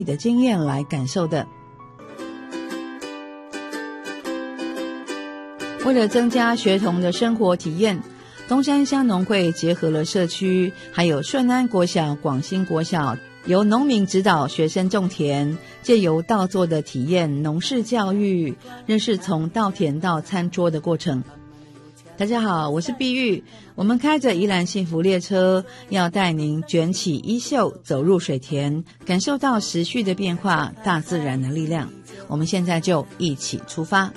的经验来感受的。为了增加学童的生活体验，东山乡农会结合了社区还有顺安国小、广兴国小，由农民指导学生种田，借由稻作的体验农事教育，认识从稻田到餐桌的过程。大家好，我是碧玉，我们开着宜兰幸福列车，要带您卷起衣袖，走入水田，感受到时序的变化，大自然的力量。我们现在就一起出发。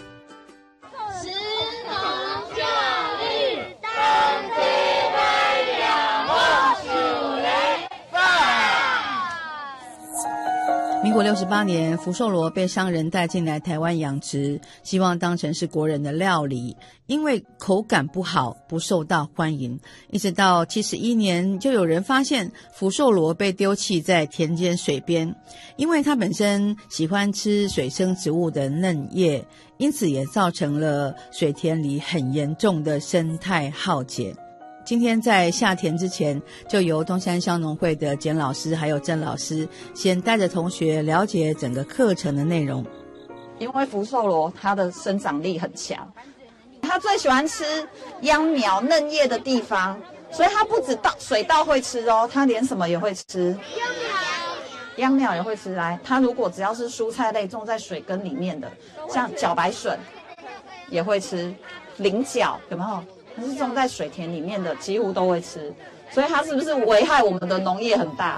民国68年，福寿螺被商人带进来台湾养殖，希望当成是国人的料理，因为口感不好，不受到欢迎。一直到71年，就有人发现福寿螺被丢弃在田间水边，因为它本身喜欢吃水生植物的嫩叶，因此也造成了水田里很严重的生态浩劫。今天在下田之前，就由东山乡农会的简老师还有郑老师先带着同学了解整个课程的内容。 因为福寿螺它的生长力很强，它最喜欢吃秧苗嫩叶的地方，所以它不止水稻会吃哦，它连什么也会吃。秧苗也会吃。来，它如果只要是蔬菜类种在水根里面的，像茭白笋也会吃，菱角有没有？它是种在水田里面的，几乎都会吃，所以它是不是危害我们的农业很大？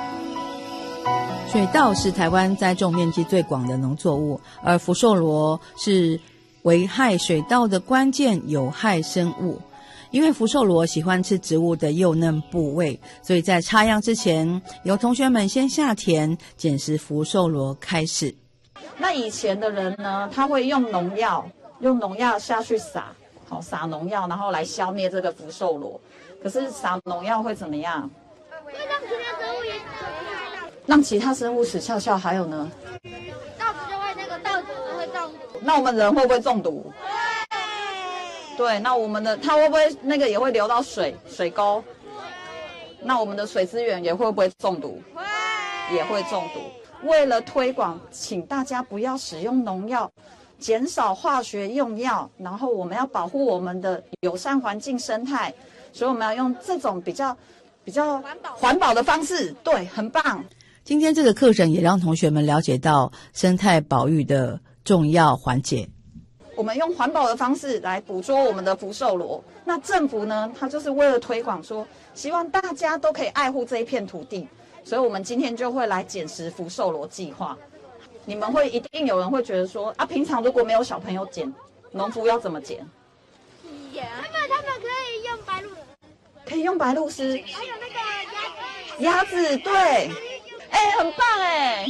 水稻是台湾栽种面积最广的农作物，而福寿螺是危害水稻的关键有害生物。因为福寿螺喜欢吃植物的幼嫩部位，所以在插秧之前，由同学们先下田捡拾福寿螺开始。 那以前的人呢，他会用农药下去撒。好，撒农药，然后来消灭这个福寿螺。可是撒农药会怎么样？ 会让其他生物也让其他生物死翘翘。还有呢？ 稻子就会稻子会中毒。 那我们人会不会中毒？对，那我们的它会不会也会流到水沟？那我们的水资源也会不会中毒？会，也会中毒。为了推广，请大家不要使用农药。减少化学用药，然后我们要保护我们的友善环境生态，所以我们要用这种比较环保的方式。对，很棒。 今天这个课程也让同学们了解到生态保育的重要环节。 我们用环保的方式来捕捉我们的福寿螺。那政府呢，它就是为了推广说，希望大家都可以爱护这一片土地，所以我们今天就会来捡拾福寿螺计划。你们一定有人会觉得说啊，平常如果没有小朋友捡，农夫要怎么捡？ 他们可以用白鹭， 可以用白鹭丝， 还有那个鸭子，对，很棒哎。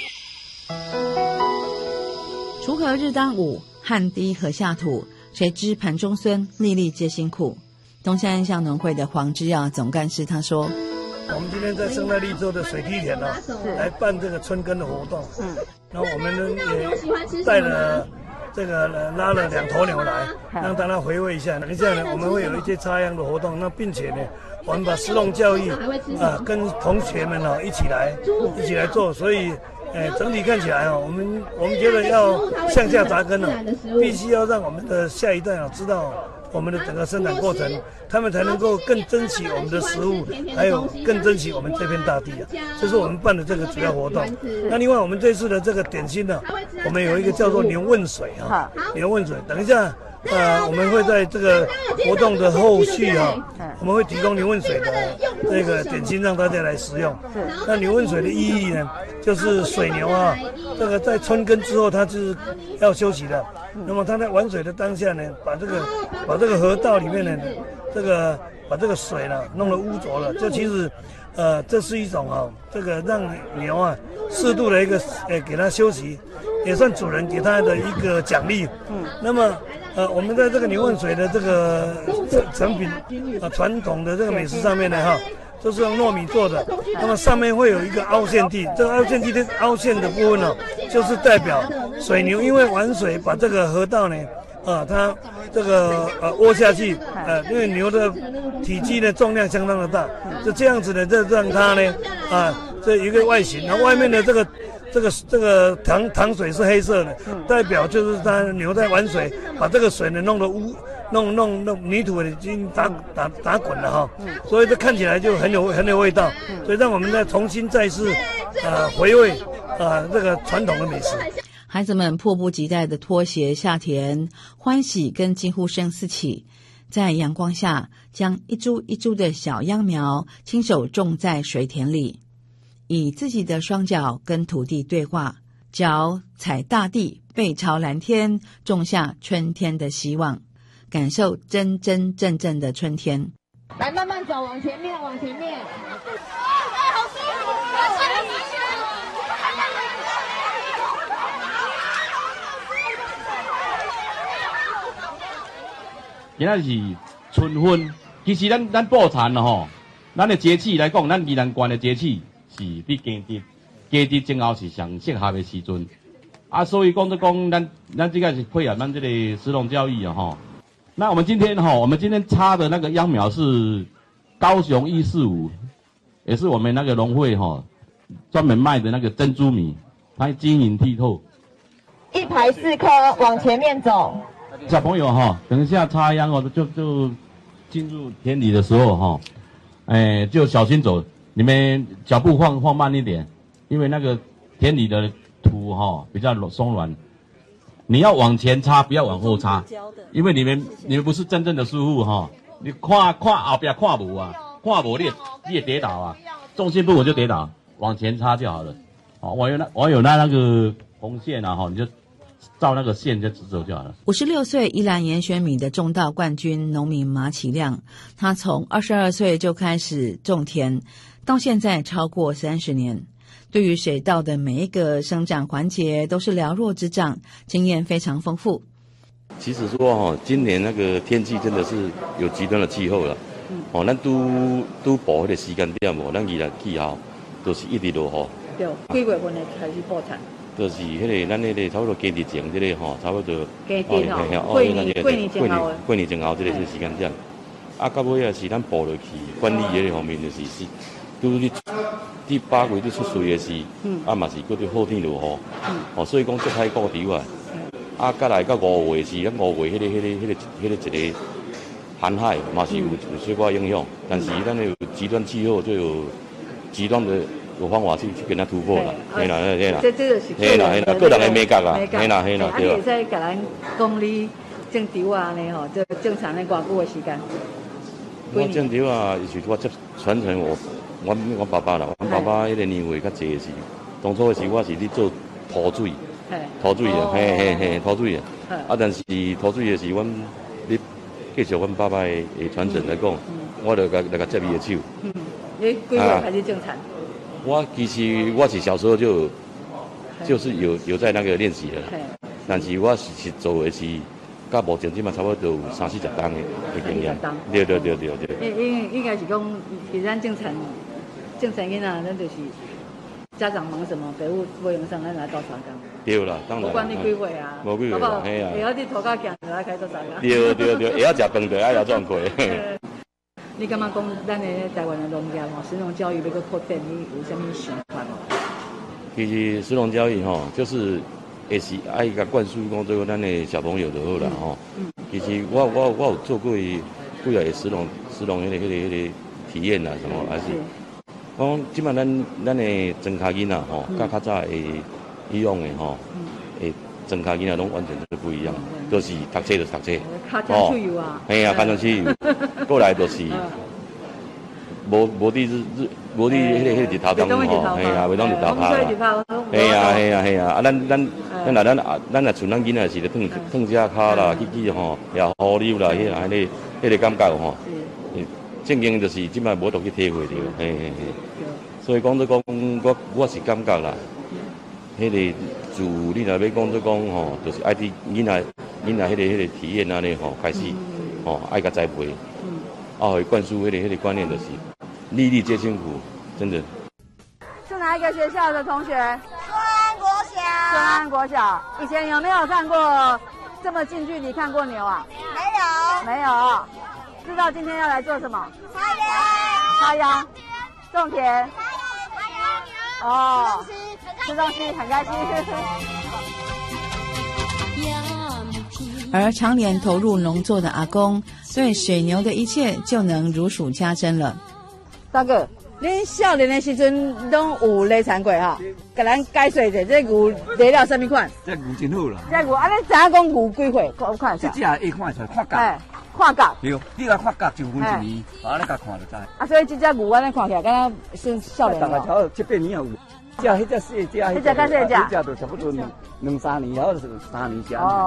锄禾日当午，汗滴禾下土，谁知盘中餐，粒粒皆辛苦。东山乡农会的黄之耀总干事他说， 我们今天在生态绿洲的水梯田来办这个春耕的活动。然后我们也带了拉了2头牛来，让大家回味一下。等一下呢，我们会有一些插秧的活动。那并且呢，我们把食农教育跟同学们一起来做。所以整体看起来我们觉得要向下扎根必须要让我们的下一代知道我们的整个生产过程，他们才能够更珍惜我们的食物，还有更珍惜我们这片大地这是我们办的这个主要活动。那另外我们这次的这个点心我们有一个叫做牛问水牛问水。等一下我们会在这个活动的后续我们会提供牛问水的这个点心让大家来食用。那牛问水的意义呢，就是水牛这个在春耕之后它是要休息的。那么它在玩水的当下呢，把这个河道里面呢，把这个水弄得污浊了。这其实这是一种这个让牛适度的一个给它休息，也算主人给它的一个奖励。那么我们在这个牛问水的这个成品传统的这个美食上面呢都是用糯米做的。那么上面会有一个凹陷地，这个凹陷地的凹陷的部分就是代表水牛因为玩水把这个河道呢它这个窝下去，因为牛的体积呢重量相当的大，就这样子呢，就让它呢这一个外形，然后外面的这个糖水是黑色的，代表就是它牛在玩水，把这个水呢弄得弄泥土已经打滚了哈，所以这看起来就很有味道，所以让我们再重新再次回味这个传统的美食。 孩子们迫不及待地脱鞋下田，欢喜跟惊呼声四起。在阳光下，将一株一株的小秧苗亲手种在水田里，以自己的双脚跟土地对话，脚踩大地，背朝蓝天，种下春天的希望，感受真真正正的春天。 来，慢慢走，往前面，往前面。 好舒服， 今仔是春分，其实咱布田咯吼，咱的节气来讲，咱宜兰县的节气是伫夏至前后是上适合的时阵，所以讲咱这个是配合咱这个食农教育吼。那我们今天插的那个秧苗是高雄145，也是我们那个农会专门卖的那个珍珠米，它晶莹剔透。 1排4颗，往前面走。 小朋友等一下插秧就进入田里的时候就小心走，你们脚步放慢一点，因为那个田里的土比较松软，你要往前插，不要往后插，因为你们不是真正的师傅你看后边看无啊，看无你也跌倒啊，重心不稳就跌倒，往前插就好了。我有那个红线你就照那个线就直走就好了。 56岁宜兰盐选米的种稻冠军农民马启亮，他从22岁就开始种田，到现在超过30年。对于水稻的每一个生长环节都是了若指掌，经验非常丰富。 其实说今年那个天气真的是有极端的气候了。咱都播迄个时间点咱宜兰气候都是一直落雨。 对，几月份开始播产？ 就是咱差不多夏至前差不多。 夏至过年前后这个时间点。到尾是咱播落去管理迄个方面就是拄伫8月出水的时，嘛是搁伫好天落雨，所以讲足歹顾潮啊。再来到5月是，咱5月迄个一个寒海嘛是有小可影响，但是咱有极端气候就有极端的有方法去跟它突破啦。嘿啦， 这就是嘿啦，个人的美感啦，嘿啦。 你会使甲咱讲你种稻啊呢就种产的偌久的时间？ 我种稻啊，是我传承我爸爸啦，我爸爸迄个年岁较济的是，当初的是我是咧做土水的，土水的，但是土水的是阮咧继续阮爸爸的传承来讲，我就来个接伊的手。 你几岁开始种产？ 我其实我是小时候就是有在那个练习的，但是我是做的是。到目前即嘛差不多有30-40担的经验。对。 应该是讲，其实咱种产囡仔，咱就是家长忙什么，北务无用上，咱来做三工。 对啦，当然。 不管你几岁啊， 无几岁啦，嘿啊。 会晓你涂骹行就来开做三工。 对，会晓食饭就爱晓赚亏。 你感觉讲咱的台湾的农业食农教育要搁扩展，你有啥物想法无？ 其实食农教育就是。也是爱甲灌输讲做咱的小朋友就好啦其实我有做过几个食农迄个体验啦，什么还是讲即摆咱的庄脚囡仔甲较早以往的诶庄脚囡仔拢完全都不一样，都是读册就读册，嘿啊，看上去过来都是无伫迄个日头当嘿啊，袂当日头拍啦，嘿啊，咱若像咱囡仔是咧烫只骹啦，去也好溜啦，迄个感觉正经就是即摆无都去体会着，嘿。所以讲做讲，我是感觉啦，迄个自你若要讲做讲就是爱伫囡仔迄个体验安尼开始爱甲栽培，会灌输迄个观念就是。粒粒皆辛苦，真的。 是哪一个学校的同学？ 顺安国小。 顺安国小。以前有没有看过这么近距离看过牛啊？没有。知道今天要来做什么？ 插秧。 种田。 哦，吃东西很开心。 而常年投入农作的阿公，对水牛的一切就能如数家珍了。 大哥，恁少年的时阵拢有犁田过哈？给咱解说一下，这牛犁了什么款？ 这牛真好啦。 这牛，安尼知影讲牛几岁？我看一下。 这只一看出来看角。 看角。 对，你来看角就分一年，安尼甲看就知。 啊，所以这只牛安尼看起来，敢若算少年。 大概超7、8年也有。迄只细只， 迄只较细只， 迄只就差不多2、3年，或者是3年。哦。